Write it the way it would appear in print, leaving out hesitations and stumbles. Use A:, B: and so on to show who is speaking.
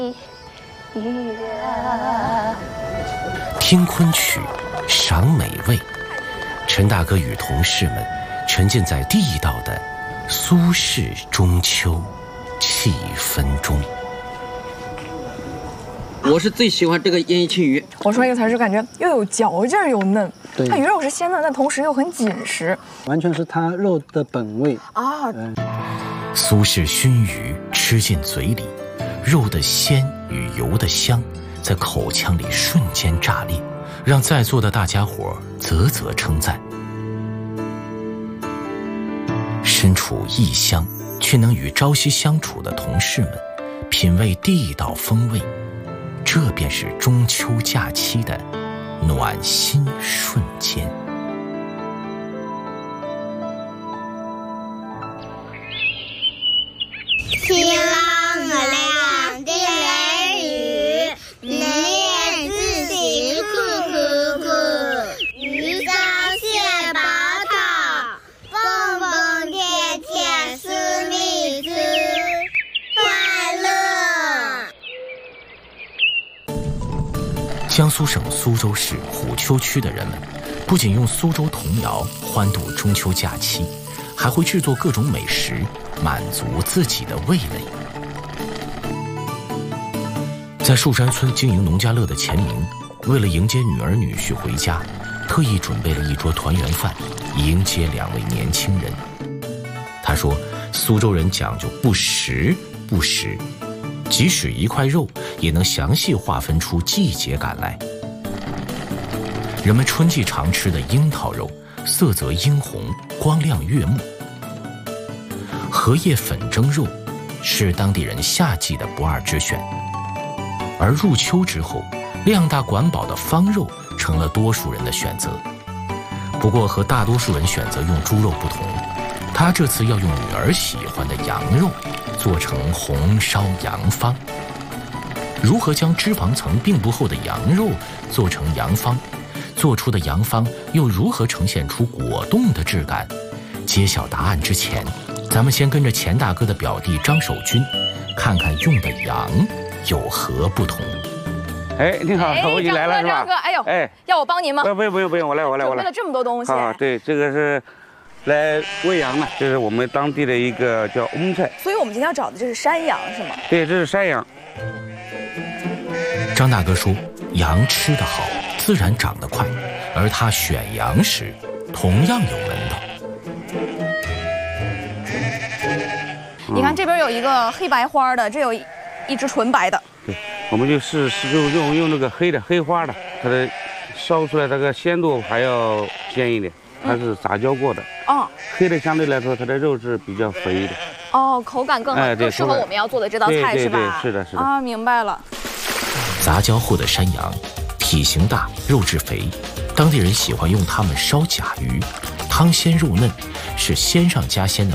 A: 听昆曲，赏美味。陈大哥与同事们沉浸在地道的苏式中秋气氛中。
B: 我是最喜欢这个烟青鱼。
C: 我说一个词儿，就感觉又有嚼劲儿又嫩。
D: 对，
C: 它鱼肉是鲜嫩，但同时又很紧实，
D: 完全是它肉的本味
C: 啊。
A: 苏式熏鱼吃进嘴里，肉的鲜与油的香在口腔里瞬间炸裂，让在座的大家伙啧啧称赞。身处异乡却能与朝夕相处的同事们品味地道风味，这便是中秋假期的暖心瞬间。
E: 晴朗亮的雷雨，能练自己酷酷酷，鱼缸蟹宝岛，蹦蹦跳跳是蜜汁，快乐。
A: 江苏省苏州市虎丘区的人们不仅用苏州童谣欢度中秋假期，还会制作各种美食满足自己的味蕾。在树山村经营农家乐的钱明，为了迎接女儿女婿回家，特意准备了一桌团圆饭，迎接2位年轻人。他说，苏州人讲究不时不食，即使一块肉也能详细划分出季节感来。人们春季常吃的樱桃肉，色泽殷红，光亮悦目。荷叶粉蒸肉是当地人夏季的不二之选，而入秋之后，量大管饱的方肉成了多数人的选择。不过和大多数人选择用猪肉不同，他这次要用女儿喜欢的羊肉做成红烧羊方。如何将脂肪层并不厚的羊肉做成羊方，做出的羊方又如何呈现出果冻的质感？揭晓答案之前，咱们先跟着钱大哥的表弟张守军，看看用的羊有何不同。
F: 哎，你好，我已经来了是吧？
C: 张哥，哎呦，哎，要我帮您吗？
F: 不用，我来。
C: 准备了这么多东西。
F: 啊，对，这个是来喂羊的，这是我们当地的一个叫翁菜。
C: 所以我们今天要找的这是山羊是吗？
F: 对，这是山羊。
A: 张大哥说，羊吃得好，自然长得快，而他选羊时同样有门道。
C: 你看这边有一个黑白花的，这有一只纯白的。
F: 对，我们就是用那个黑花的，它的烧出来这个鲜度还要鲜一点，它是杂交过的。
C: 哦，
F: 黑的相对来说它的肉质比较肥的。
C: 哦，口感更好，更适合我们要做的这道菜是吧？
F: 对，是的。
C: 啊，明白了。
A: 杂交后的山羊体型大，肉质肥，当地人喜欢用它们烧甲鱼，汤鲜肉嫩，是鲜上加鲜的